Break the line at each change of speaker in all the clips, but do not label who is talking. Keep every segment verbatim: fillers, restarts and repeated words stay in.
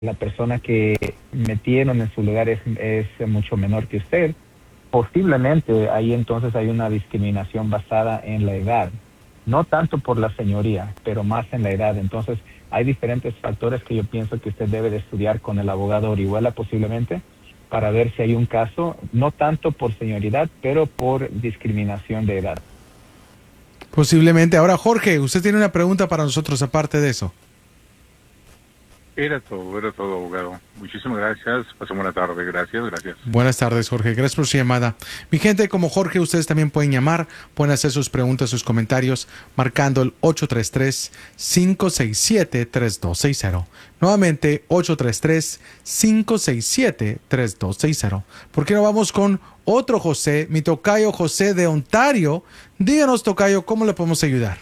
la persona que metieron en su lugar es, es mucho menor que usted, posiblemente ahí entonces hay una discriminación basada en la edad, no tanto por la señoría, pero más en la edad. Entonces hay diferentes factores que yo pienso que usted debe de estudiar con el abogado Orihuela posiblemente para ver si hay un caso, no tanto por señoridad, pero por discriminación de edad.
Posiblemente. Ahora, Jorge, usted tiene una pregunta para nosotros aparte de eso.
Era todo, era todo, abogado. Muchísimas gracias. Pasemos buena tarde. Gracias, gracias.
Buenas tardes, Jorge. Gracias por su llamada. Mi gente, como Jorge, ustedes también pueden llamar, pueden hacer sus preguntas, sus comentarios, marcando el ocho tres tres, cinco seis siete, tres dos seis cero. Nuevamente, ocho tres tres, cinco seis siete, tres dos seis cero. ¿Por qué no vamos con otro José, mi tocayo José de Ontario? Díganos, tocayo, ¿cómo le podemos ayudar?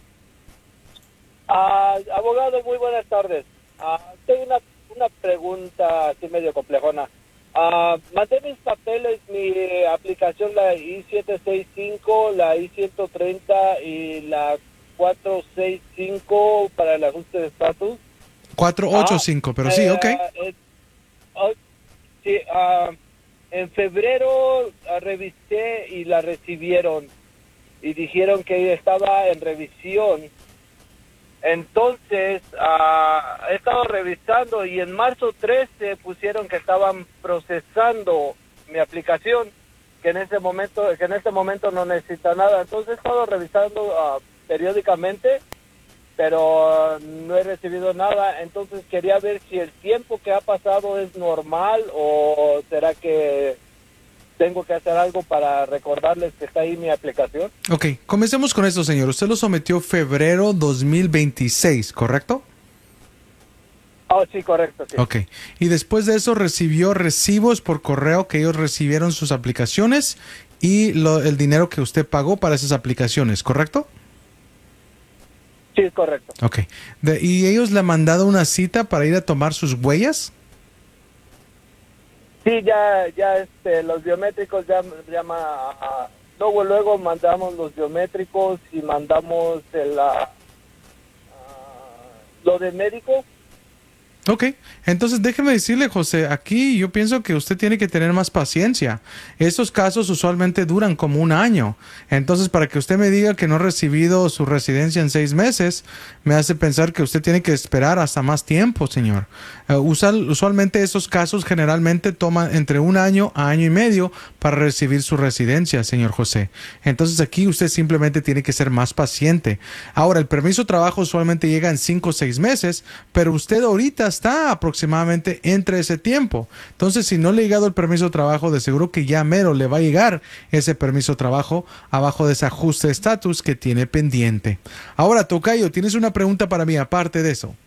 Uh, abogado, muy buenas tardes. Uh, tengo una, una pregunta así medio complejona. Uh, mandé mis papeles, mi aplicación, la I setecientos sesenta y cinco, la I ciento treinta y la cuatrocientos sesenta y cinco para el ajuste de estatus.
cuatrocientos ochenta y cinco, ah, pero sí, ok.
Uh, eh, oh, sí, uh, en febrero uh, revisé y la recibieron y dijeron que estaba en revisión. Entonces, uh, he estado revisando y en marzo trece pusieron que estaban procesando mi aplicación, que en ese momento, que en este momento no necesita nada. Entonces he estado revisando uh, periódicamente, pero uh, no he recibido nada. Entonces quería ver si el tiempo que ha pasado es normal o será que tengo que hacer algo para recordarles que está ahí mi aplicación.
Ok, comencemos con esto, señor. Usted lo sometió febrero dos mil veintiséis, ¿correcto?
Oh, sí, correcto, sí.
Ok, y después de eso recibió recibos por correo que ellos recibieron sus aplicaciones y lo, el dinero que usted pagó para esas aplicaciones, ¿correcto?
Sí, es correcto.
Ok, de, ¿y ellos le han mandado una cita para ir a tomar sus huellas?
Sí, ya, ya, este, los biométricos ya, ya ma, uh, luego, luego mandamos los biométricos y mandamos el, uh, uh, lo de médico.
Ok, entonces déjeme decirle, José, aquí yo pienso que usted tiene que tener más paciencia. Estos casos usualmente duran como un año. Entonces, para que usted me diga que no ha recibido su residencia en seis meses, me hace pensar que usted tiene que esperar hasta más tiempo, señor. Uh, usual, usualmente esos casos generalmente toman entre un año a año y medio para recibir su residencia, señor José. Entonces, aquí usted simplemente tiene que ser más paciente. Ahora, el permiso de trabajo usualmente llega en cinco o seis meses, pero usted ahorita está aproximadamente entre ese tiempo. Entonces, si no le ha llegado el permiso de trabajo, de seguro que ya mero le va a llegar ese permiso de trabajo abajo de ese ajuste de estatus que tiene pendiente. Ahora, tocayo, ¿tienes una pregunta para mí aparte de eso?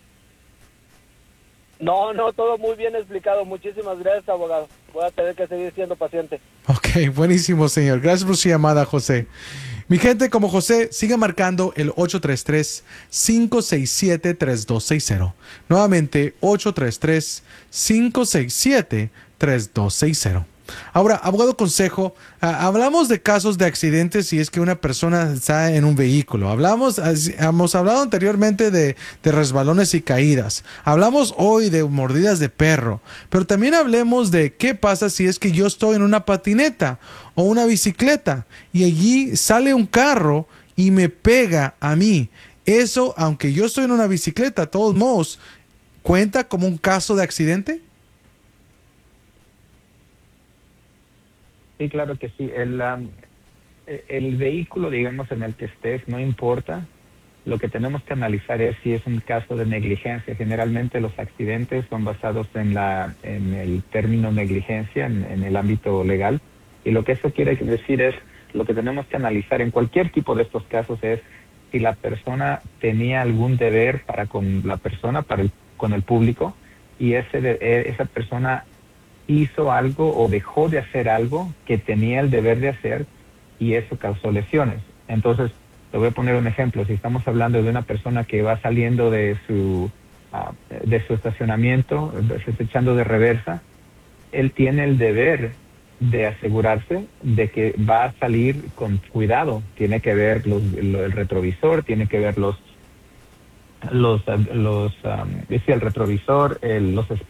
No, no, todo muy bien explicado. Muchísimas gracias, abogado. Voy a tener que seguir siendo paciente.
Ok, buenísimo, señor. Gracias por su llamada, José. Mi gente, como José, siga marcando el ocho tres tres, cinco seis siete, tres dos seis cero. Nuevamente, ocho tres tres, cinco seis siete, tres dos seis cero. Ahora, abogado consejo, uh, hablamos de casos de accidentes si es que una persona está en un vehículo. Hablamos, hemos hablado anteriormente de, de resbalones y caídas. Hablamos hoy de mordidas de perro. Pero también hablemos de qué pasa si es que yo estoy en una patineta o una bicicleta y allí sale un carro y me pega a mí. Eso, aunque yo estoy en una bicicleta, de todos modos, ¿cuenta como un caso de accidente?
Sí, claro que sí. El, um, el vehículo, digamos, en el que estés, no importa. Lo que tenemos que analizar es si es un caso de negligencia. Generalmente los accidentes son basados en, la, en el término negligencia, en, en el ámbito legal. Y lo que eso quiere decir es, lo que tenemos que analizar en cualquier tipo de estos casos es si la persona tenía algún deber para con la persona, para el, con el público, y ese de, esa persona hizo algo o dejó de hacer algo que tenía el deber de hacer y eso causó lesiones. Entonces, te voy a poner un ejemplo. Si estamos hablando de una persona que va saliendo de su, uh, de su estacionamiento, se está echando de reversa, él tiene el deber de asegurarse de que va a salir con cuidado. Tiene que ver los, lo, el retrovisor, tiene que ver los los, los um, es el retrovisor, el, los